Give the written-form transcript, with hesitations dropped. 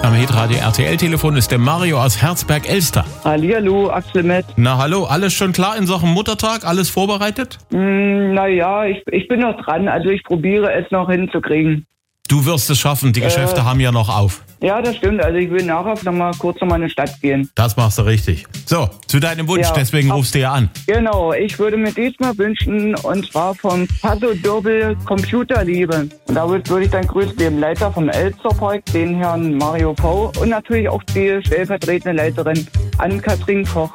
Am Hitradio RTL-Telefon ist der Mario aus Herzberg-Elster. Hallihallo, Axel Metz. Na hallo, alles schon klar in Sachen Muttertag? Alles vorbereitet? Naja, ich bin noch dran, also ich probiere es noch hinzukriegen. Du wirst es schaffen, die Geschäfte haben ja noch auf. Ja, das stimmt, also ich will nachher kurz noch mal in die Stadt gehen. Das machst du richtig. So, zu deinem Wunsch, Ja. deswegen rufst du ja an. Genau, ich würde mir diesmal wünschen, und zwar vom Paso Doble Computerliebe. Und da würde ich dann grüßen den Leiter vom Elsterpark, den Herrn Mario V. Und natürlich auch die stellvertretende Leiterin Ann-Kathrin Koch.